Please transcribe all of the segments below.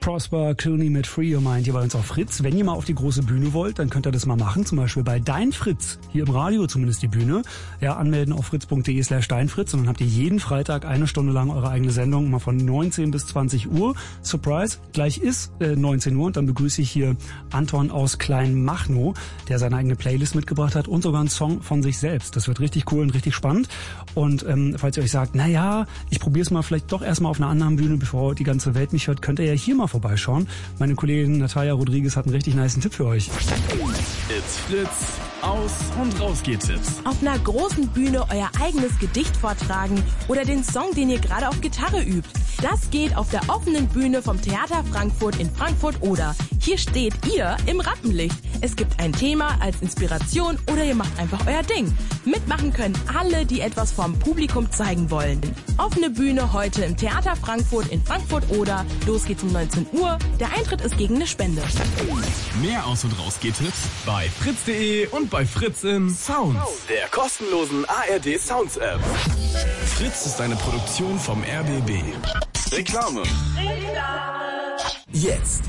Prosper Clooney mit Free Your Mind hier bei uns auf Fritz. Wenn ihr mal auf die große Bühne wollt, dann könnt ihr das mal machen. Zum Beispiel bei Dein Fritz, hier im Radio zumindest die Bühne. Ja, anmelden auf fritz.de/deinfritz und dann habt ihr jeden Freitag 1 Stunde lang eure eigene Sendung, mal von 19 bis 20 Uhr. Surprise, gleich ist 19 Uhr und dann begrüße ich hier Anton aus Kleinmachnow, der seine eigene Playlist mitgebracht hat und sogar einen Song von sich selbst. Das wird richtig cool und richtig spannend. Und falls ihr euch sagt, naja, ich probiere es mal vielleicht doch erstmal auf einer anderen Bühne, bevor die ganze Welt mich hört, könnt ihr ja hier mal vorbeischauen. Meine Kollegin Natalia Rodriguez hat einen richtig nicen Tipp für euch. It's Fritz. Aus und raus geht Tipps. Auf einer großen Bühne euer eigenes Gedicht vortragen oder den Song, den ihr gerade auf Gitarre übt. Das geht auf der offenen Bühne vom Theater Frankfurt in Frankfurt-Oder. Hier steht ihr im Rampenlicht. Es gibt ein Thema als Inspiration oder ihr macht einfach euer Ding. Mitmachen können alle, die etwas vom Publikum zeigen wollen. Offene Bühne heute im Theater Frankfurt in Frankfurt-Oder. Los geht's um 19 Uhr. Der Eintritt ist gegen eine Spende. Mehr Aus- und Raus geht Tipps bei fritz.de und bei Fritz in Sounds, der kostenlosen ARD Sounds App. Fritz ist eine Produktion vom RBB. Reklame. Jetzt.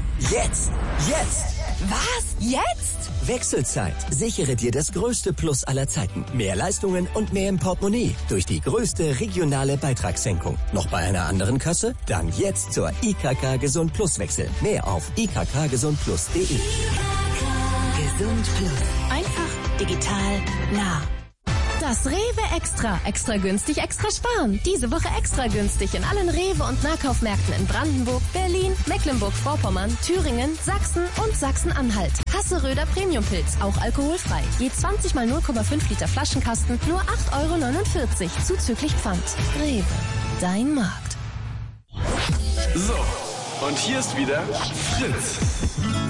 Was? Jetzt? Wechselzeit. Sichere dir das größte Plus aller Zeiten. Mehr Leistungen und mehr im Portemonnaie. Durch die größte regionale Beitragssenkung. Noch bei einer anderen Kasse? Dann jetzt zur IKK Gesund Plus wechseln. Mehr auf ikkgesundplus.de. Gesund Plus. Einfach, digital, nah. Das Rewe Extra. Extra günstig, extra sparen. Diese Woche extra günstig in allen Rewe- und Nahkaufmärkten in Brandenburg, Berlin, Mecklenburg-Vorpommern, Thüringen, Sachsen und Sachsen-Anhalt. Hasseröder Premiumpilz, auch alkoholfrei. Je 20 mal 0,5 Liter Flaschenkasten, nur 8,49 € zuzüglich Pfand. Rewe, dein Markt. So, und hier ist wieder Fritz.